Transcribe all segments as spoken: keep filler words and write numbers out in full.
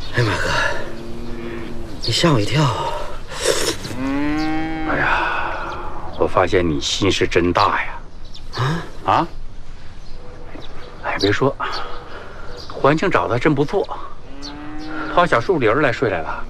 哎马哥，你吓我一跳。 哎呀，我发现你心是真大呀！啊啊！哎，别说，环境找的还真不错，趴小树林来睡来了。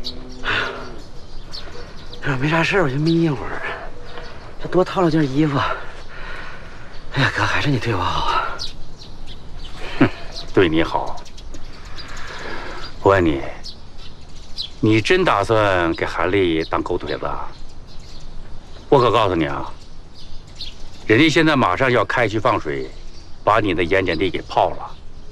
要没啥事我就眯一会儿，这多套了件衣服。哎呀哥，还是你对我好啊！ 哼，对你好。我问你，你真打算给韩丽当狗腿子啊？我可告诉你啊，人家现在马上要开渠放水，把你的盐碱地给泡了。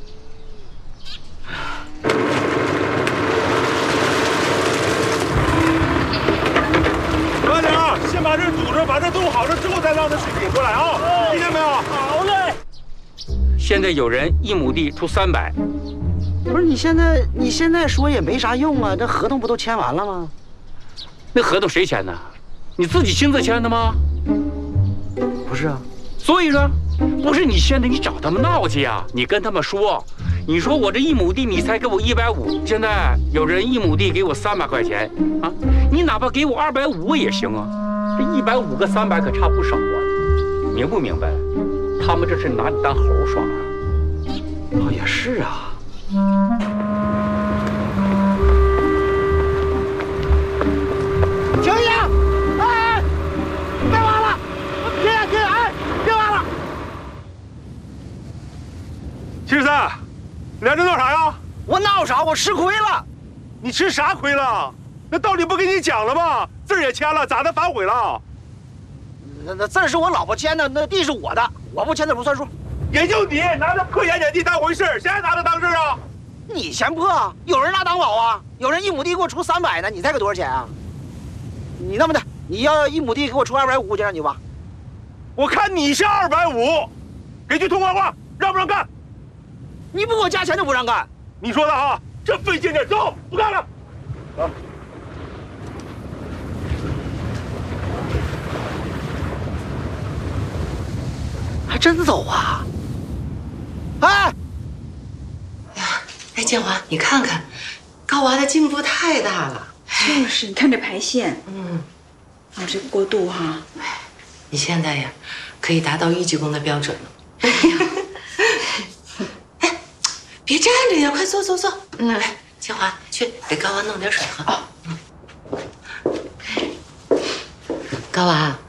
慢点啊，先把这堵着，把这堵好了之后再让这水引出来啊！听见没有？ 好嘞。 现在有人一亩地出三百。 不是你现在你现在说也没啥用啊，这合同不都签完了吗？ 那合同谁签的？你自己亲自签的吗？ 不是啊。 所以说，不是你签的，你找他们闹去呀！你跟他们说，你说我这一亩地你才给我一百五，现在有人一亩地给我三百块钱啊，你哪怕给我二百五也行啊。这一百五跟三百可差不少啊，明不明白？他们这是拿你当猴耍啊！ 哦，也是啊。停一下！哎，别挖了！停下，停下！哎，别挖了！ 七十三，你还这闹啥呀？ 我闹啥？我吃亏了。 你吃啥亏了？那道理不跟你讲了吗？字儿也签了，咋的反悔了？ 那那字是我老婆签的，那地是我的，我不签字不算数。 也就你拿着破盐碱地当回事，谁还拿它当事啊？ 你嫌破啊？有人拿当宝啊？有人一亩地给我出三百呢，你猜给多少钱啊？你那么的，你要一亩地给我出二百五，就让你挖。 我看你是二百五，给句通话话，让不让干？ 你不给我加钱就不让干。 你说的哈，这费劲点，走，不干了。啊。 还真走啊！哎， 哎呀，哎，建华，你看看，高娃的进步太大了。 就是，你看这排线， 嗯， 哦，这个过渡哈， 哎，你现在呀，可以达到一级工的标准了。 哎呀， 哎，别站着呀，快坐坐坐。嗯，来，建华，去给高娃弄点水喝。哦，嗯，高娃。